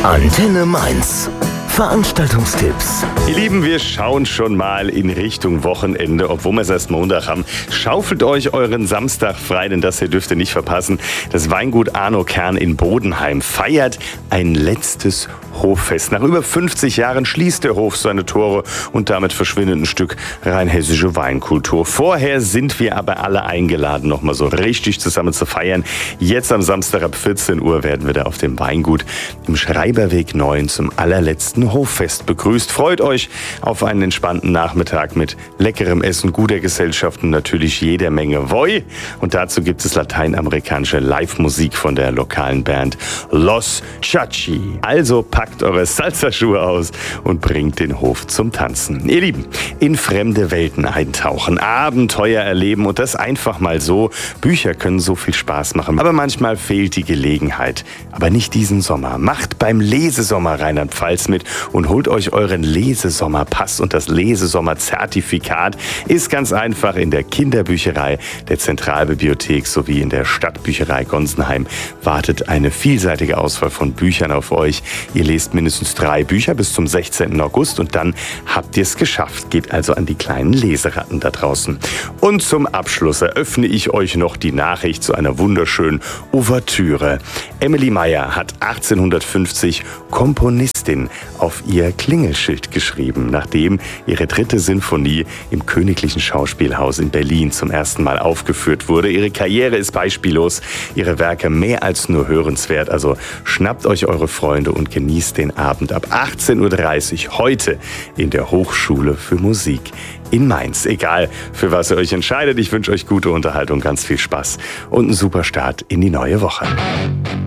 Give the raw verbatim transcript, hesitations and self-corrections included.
Antenne Mainz. Veranstaltungstipps. Ihr Lieben, wir schauen schon mal in Richtung Wochenende, obwohl wir es erst Montag haben. Schaufelt euch euren Samstag frei, denn das hier dürft ihr nicht verpassen. Das Weingut Arno Kern in Bodenheim feiert ein letztes Hoffest. Nach über fünfzig Jahren schließt der Hof seine Tore und damit verschwindet ein Stück rheinhessische Weinkultur. Vorher sind wir aber alle eingeladen, noch mal so richtig zusammen zu feiern. Jetzt am Samstag ab vierzehn Uhr werden wir da auf dem Weingut im Schreiberweg neun zum allerletzten Hoffest begrüßt. Freut euch auf einen entspannten Nachmittag mit leckerem Essen, guter Gesellschaft und natürlich jeder Menge Voi. Und dazu gibt es lateinamerikanische Live-Musik von der lokalen Band Los Chachi. Also packt eure Salsa-Schuhe aus und bringt den Hof zum Tanzen. Ihr Lieben, in fremde Welten eintauchen, Abenteuer erleben und das einfach mal so. Bücher können so viel Spaß machen, aber manchmal fehlt die Gelegenheit. Aber nicht diesen Sommer. Macht beim Lesesommer Rheinland-Pfalz mit und holt euch euren Lesesommerpass und das Lesesommerzertifikat. Ist ganz einfach in der Kinderbücherei der Zentralbibliothek sowie in der Stadtbücherei Gonsenheim wartet eine vielseitige Auswahl von Büchern auf euch. Ihr lest mindestens drei Bücher bis zum sechzehnten August und dann habt ihr es geschafft. Geht also an die kleinen Leseratten da draußen. Und zum Abschluss eröffne ich euch noch die Nachricht zu einer wunderschönen Ouvertüre. Emily Meyer hat achtzehnhundertfünfzig Komponistin auf ihr Klingelschild geschrieben, nachdem ihre dritte Sinfonie im Königlichen Schauspielhaus in Berlin zum ersten Mal aufgeführt wurde. Ihre Karriere ist beispiellos, ihre Werke mehr als nur hörenswert. Also schnappt euch eure Freunde und genießt den Abend ab achtzehn Uhr dreißig heute in der Hochschule für Musik in Mainz. Egal, für was ihr euch entscheidet, ich wünsche euch gute Unterhaltung, ganz viel Spaß und einen super Start in die neue Woche.